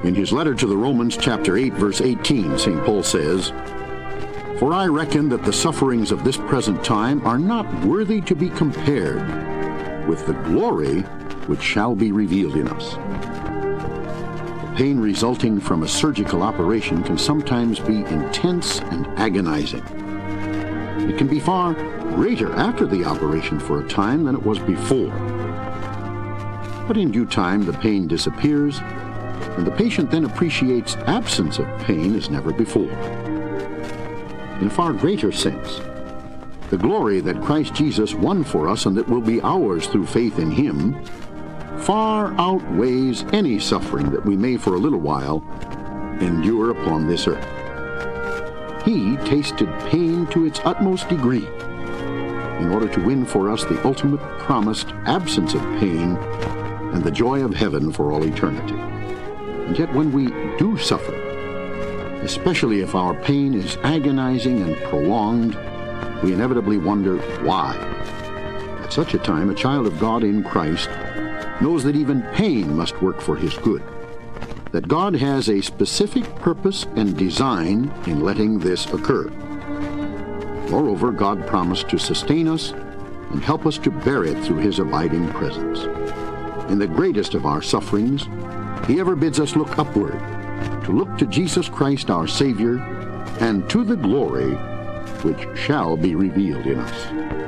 In his letter to the Romans, chapter 8, verse 18, St. Paul says, "For I reckon that the sufferings of this present time are not worthy to be compared with the glory which shall be revealed in us." The pain resulting from a surgical operation can sometimes be intense and agonizing. It can be far greater after the operation for a time than it was before. But in due time, the pain disappears, and the patient then appreciates absence of pain as never before. In a far greater sense, the glory that Christ Jesus won for us and that will be ours through faith in him far outweighs any suffering that we may for a little while endure upon this earth. He tasted pain to its utmost degree in order to win for us the ultimate promised absence of pain and the joy of heaven for all eternity. And yet when we do suffer, especially if our pain is agonizing and prolonged, we inevitably wonder why. At such a time, a child of God in Christ knows that even pain must work for his good, that God has a specific purpose and design in letting this occur. Moreover, God promised to sustain us and help us to bear it through his abiding presence. In the greatest of our sufferings, he ever bids us look upward, to look to Jesus Christ our Savior, and to the glory which shall be revealed in us.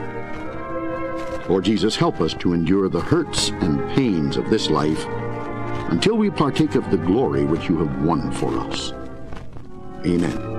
Lord Jesus, help us to endure the hurts and pains of this life until we partake of the glory which you have won for us. Amen.